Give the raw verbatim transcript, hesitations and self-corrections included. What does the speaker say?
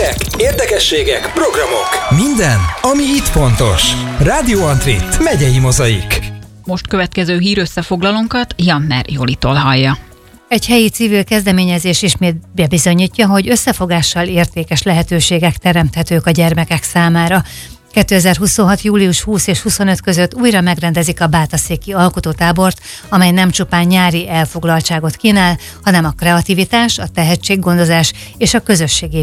Hírek, érdekességek, programok. Minden, ami itt fontos. Rádió Antrit, Megyei Mozaik. Most következő hírösszefoglalónkat Janner Jolitól hallja. Egy helyi civil kezdeményezés ismét bebizonyítja, hogy összefogással értékes lehetőségek teremthetők a gyermekek számára. kétezer-huszonhat. július huszadika és huszonötödike között újra megrendezik a Bátaszéki alkotótábort, amely nem csupán nyári elfoglaltságot kínál, hanem a kreativitás, a tehetséggondozás és a közösségi